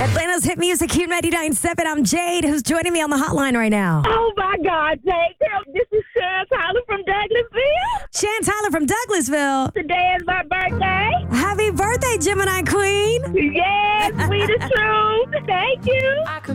Atlanta's hit music, Q99.7. I'm Jade, who's joining me on the hotline right now. Oh, my God, Jade. Girl, this is Sharon Tyler from Douglasville. Shan Tyler from Douglasville. Today is my birthday. Happy birthday, Gemini Queen. Yes, sweet as truth. Thank you.